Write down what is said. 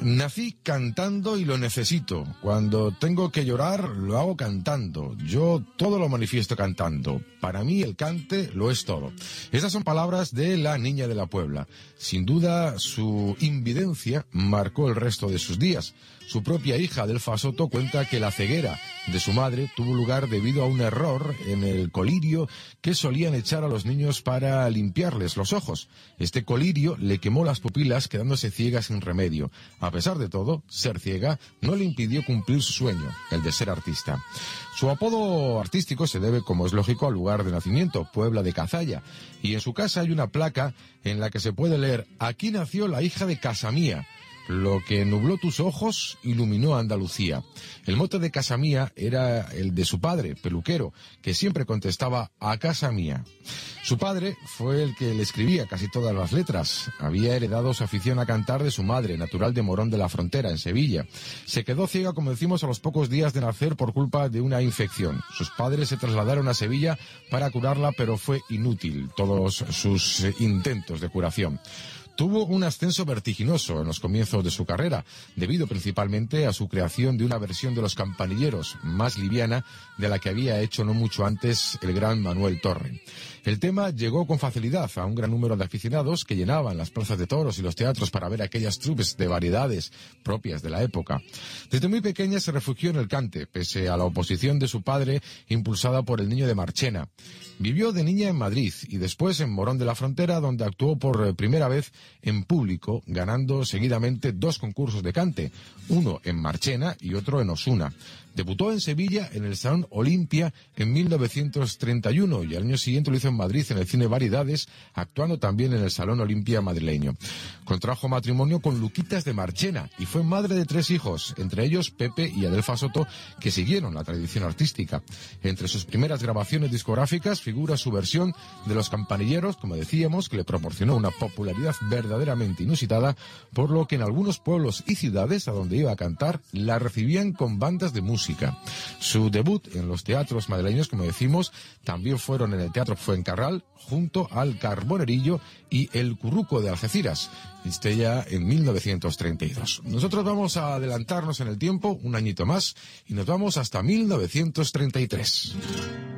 Nací cantando y lo necesito. Cuando tengo que llorar, lo hago cantando. Yo todo lo manifiesto cantando. Para mí el cante lo es todo. Estas son palabras de la niña de la Puebla. Sin duda, su invidencia marcó el resto de sus días. Su propia hija, Adelfa Soto, cuenta que la ceguera de su madre tuvo lugar debido a un error en el colirio que solían echar a los niños para limpiarles los ojos. Este colirio le quemó las pupilas, quedándose ciega sin remedio. A pesar de todo, ser ciega no le impidió cumplir su sueño, el de ser artista. Su apodo artístico se debe, como es lógico, al lugar de nacimiento, Puebla de Cazalla, y en su casa hay una placa en la que se puede leer: «Aquí nació la hija de Casamía. Lo que nubló tus ojos iluminó a Andalucía». El mote de Casamía era el de su padre, peluquero, que siempre contestaba «a casa mía». Su padre fue el que le escribía casi todas las letras. Había heredado su afición a cantar de su madre, natural de Morón de la Frontera, en Sevilla. Se quedó ciega, como decimos, a los pocos días de nacer por culpa de una infección. Sus padres se trasladaron a Sevilla para curarla, pero fue inútil todos sus intentos de curación. Tuvo un ascenso vertiginoso en los comienzos de su carrera, debido principalmente a su creación de una versión de Los Campanilleros, más liviana de la que había hecho no mucho antes el gran Manuel Torre. El tema llegó con facilidad a un gran número de aficionados que llenaban las plazas de toros y los teatros para ver aquellas troupes de variedades propias de la época. Desde muy pequeña se refugió en el cante, pese a la oposición de su padre, impulsada por el niño de Marchena. Vivió de niña en Madrid y después en Morón de la Frontera, donde actuó por primera vez en público, ganando seguidamente 2 concursos de cante, uno en Marchena y otro en Osuna. Debutó en Sevilla en el Salón Olimpia en 1931 y al año siguiente lo hizo en Madrid en el Cine Variedades, actuando también en el Salón Olimpia madrileño. Contrajo matrimonio con Luquitas de Marchena y fue madre de 3 hijos, entre ellos Pepe y Adelfa Soto, que siguieron la tradición artística. Entre sus primeras grabaciones discográficas figura su versión de Los Campanilleros, como decíamos, que le proporcionó una popularidad verdaderamente inusitada, por lo que en algunos pueblos y ciudades a donde iba a cantar la recibían con bandas de música. Su debut en los teatros madrileños, como decimos, también fueron en el Teatro Fuencarral, junto al Carbonerillo y el Curruco de Algeciras, ya en 1932. Nosotros vamos a adelantarnos en el tiempo un añito más y nos vamos hasta 1933.